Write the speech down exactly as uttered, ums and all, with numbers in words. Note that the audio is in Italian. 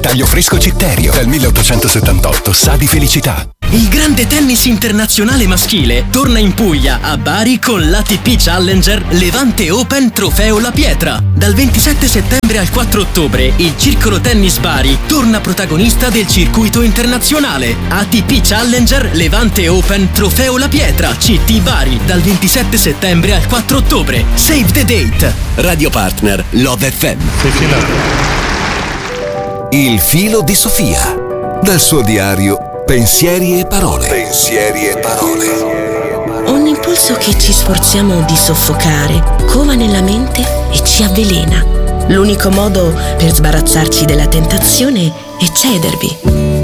taglio fresco Citterio. Dal milleottocentosettantotto sa di felicità. Il grande tennis internazionale maschile torna in Puglia, a Bari, con l'A T P Challenger Levante Open Trofeo La Pietra. Dal ventisette settembre al quattro ottobre, il Circolo Tennis Bari torna protagonista del circuito internazionale. A T P Challenger Levante Open Trofeo La Pietra, C T Bari, dal ventisette settembre al quattro ottobre. Save the date. Radio partner Love F M. Il filo di Sofia. Dal suo diario Pensieri e parole. Pensieri e parole. Ogni impulso che ci sforziamo di soffocare cova nella mente e ci avvelena. L'unico modo per sbarazzarci della tentazione è cedervi.